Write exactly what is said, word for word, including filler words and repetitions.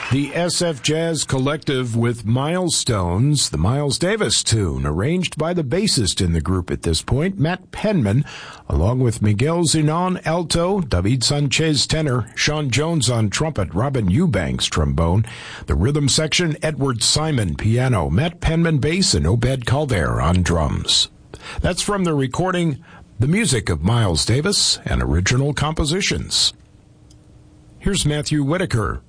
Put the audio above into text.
The S F Jazz Collective with Milestones, the Miles Davis tune, arranged by the bassist in the group at this point, Matt Penman, along with Miguel Zenon alto, David Sanchez tenor, Sean Jones on trumpet, Robin Eubanks trombone, the rhythm section, Edward Simon piano, Matt Penman bass, and Obed Calder on drums. That's from the recording The Music of Miles Davis and Original Compositions. Here's Matthew Whitaker.